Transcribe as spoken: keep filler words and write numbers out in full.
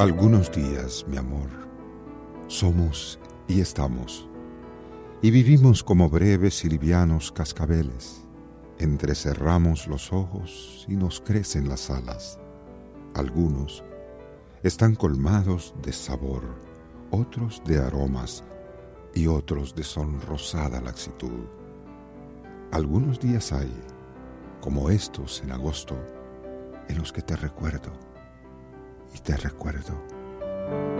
Algunos días, mi amor, somos y estamos, y vivimos como breves y livianos cascabeles. Entrecerramos los ojos y nos crecen las alas. Algunos están colmados de sabor, otros de aromas y otros de sonrosada laxitud. Algunos días hay, como estos en agosto, en los que te recuerdo y te recuerdo.